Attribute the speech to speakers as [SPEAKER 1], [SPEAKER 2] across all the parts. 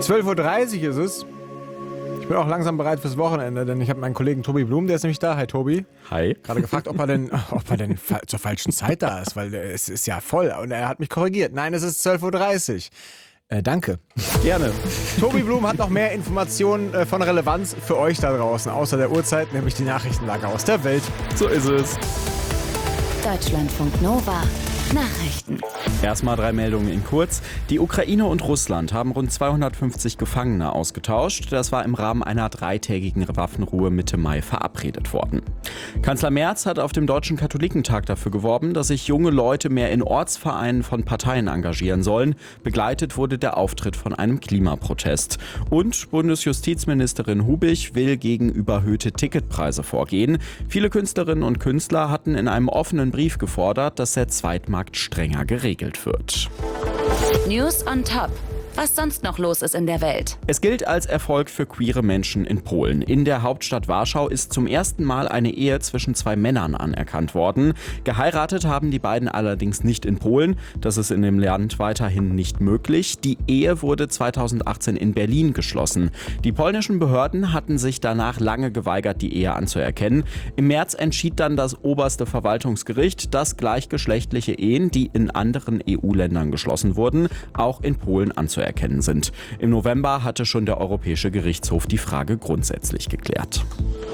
[SPEAKER 1] 12:30 Uhr ist es. Ich bin auch langsam bereit fürs Wochenende, denn ich habe meinen Kollegen Tobi Blum, der ist nämlich da. Hi Tobi.
[SPEAKER 2] Hi.
[SPEAKER 1] Gerade gefragt, ob er denn zur falschen Zeit da ist, weil es ist ja voll. Und er hat mich korrigiert. Nein, es ist 12:30 Uhr. Danke. Gerne. Tobi Blum hat noch mehr Informationen von Relevanz für euch da draußen, außer der Uhrzeit, nämlich die Nachrichtenlage aus der Welt.
[SPEAKER 2] So ist es.
[SPEAKER 3] Deutschlandfunk Nova. Nachrichten.
[SPEAKER 2] Erstmal 3 Meldungen in kurz. Die Ukraine und Russland haben rund 250 Gefangene ausgetauscht. Das war im Rahmen einer 3-tägigen Waffenruhe Mitte Mai verabredet worden. Kanzler Merz hat auf dem Deutschen Katholikentag dafür geworben, dass sich junge Leute mehr in Ortsvereinen von Parteien engagieren sollen. Begleitet wurde der Auftritt von einem Klimaprotest. Und Bundesjustizministerin Hubich will gegen überhöhte Ticketpreise vorgehen. Viele Künstlerinnen und Künstler hatten in einem offenen Brief gefordert, dass der Zweitmarkt strenger geregelt wird.
[SPEAKER 3] News on Top. Was sonst noch los ist in der Welt.
[SPEAKER 2] Es gilt als Erfolg für queere Menschen in Polen. In der Hauptstadt Warschau ist zum ersten Mal eine Ehe zwischen 2 Männern anerkannt worden. Geheiratet haben die beiden allerdings nicht in Polen. Das ist in dem Land weiterhin nicht möglich. Die Ehe wurde 2018 in Berlin geschlossen. Die polnischen Behörden hatten sich danach lange geweigert, die Ehe anzuerkennen. Im März entschied dann das oberste Verwaltungsgericht, dass gleichgeschlechtliche Ehen, die in anderen EU-Ländern geschlossen wurden, auch in Polen anzuerkennen sind. Im November hatte schon der Europäische Gerichtshof die Frage grundsätzlich geklärt.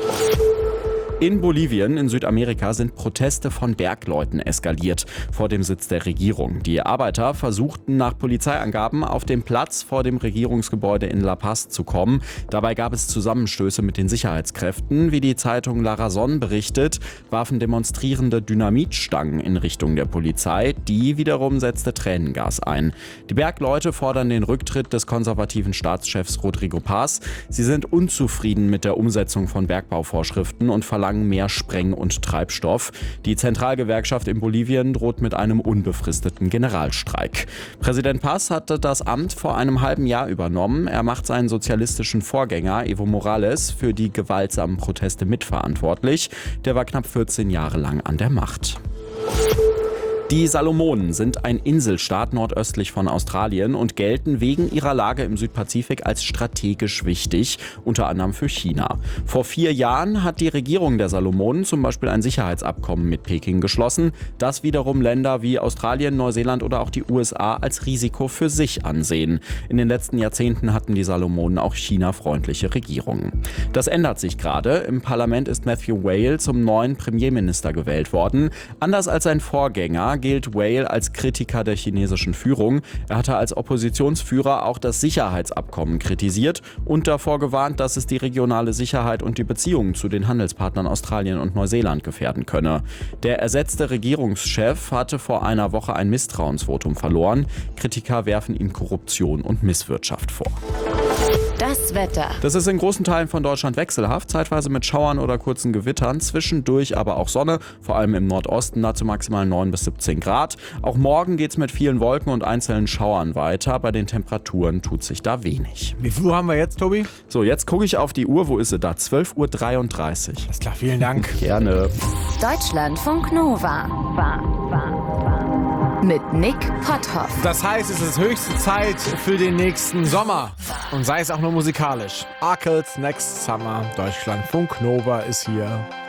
[SPEAKER 2] In Bolivien in Südamerika sind Proteste von Bergleuten eskaliert vor dem Sitz der Regierung. Die Arbeiter versuchten nach Polizeiangaben auf dem Platz vor dem Regierungsgebäude in La Paz zu kommen. Dabei gab es Zusammenstöße mit den Sicherheitskräften. Wie die Zeitung La Razón berichtet, warfen Demonstrierende Dynamitstangen in Richtung der Polizei. Die wiederum setzte Tränengas ein. Die Bergleute fordern den Rücktritt des konservativen Staatschefs Rodrigo Paz. Sie sind unzufrieden mit der Umsetzung von Bergbauvorschriften und verlangen mehr Spreng- und Treibstoff. Die Zentralgewerkschaft in Bolivien droht mit einem unbefristeten Generalstreik. Präsident Paz hatte das Amt vor einem halben Jahr übernommen. Er macht seinen sozialistischen Vorgänger Evo Morales für die gewaltsamen Proteste mitverantwortlich. Der war knapp 14 Jahre lang an der Macht. Die Salomonen sind ein Inselstaat nordöstlich von Australien und gelten wegen ihrer Lage im Südpazifik als strategisch wichtig, unter anderem für China. Vor 4 Jahren hat die Regierung der Salomonen zum Beispiel ein Sicherheitsabkommen mit Peking geschlossen, das wiederum Länder wie Australien, Neuseeland oder auch die USA als Risiko für sich ansehen. In den letzten Jahrzehnten hatten die Salomonen auch China-freundliche Regierungen. Das ändert sich gerade. Im Parlament ist Matthew Whale zum neuen Premierminister gewählt worden. Anders als sein Vorgänger gilt Whale als Kritiker der chinesischen Führung. Er hatte als Oppositionsführer auch das Sicherheitsabkommen kritisiert und davor gewarnt, dass es die regionale Sicherheit und die Beziehungen zu den Handelspartnern Australien und Neuseeland gefährden könne. Der ersetzte Regierungschef hatte vor einer Woche ein Misstrauensvotum verloren. Kritiker werfen ihm Korruption und Misswirtschaft vor.
[SPEAKER 3] Das Wetter.
[SPEAKER 2] Das ist in großen Teilen von Deutschland wechselhaft, zeitweise mit Schauern oder kurzen Gewittern, zwischendurch aber auch Sonne, vor allem im Nordosten, dazu maximal 9 bis 17 Grad. Auch morgen geht es mit vielen Wolken und einzelnen Schauern weiter. Bei den Temperaturen tut sich da wenig.
[SPEAKER 1] Wie viel Uhr haben wir jetzt, Tobi?
[SPEAKER 2] So, jetzt gucke ich auf die Uhr. Wo ist sie da? 12:33 Uhr.
[SPEAKER 1] Alles klar, vielen Dank.
[SPEAKER 2] Gerne.
[SPEAKER 3] Deutschlandfunk Nova. Mit Nick Potthoff.
[SPEAKER 1] Das heißt, es ist höchste Zeit für den nächsten Sommer. Und sei es auch nur musikalisch. Arkels Next Summer. Deutschlandfunk Nova ist hier.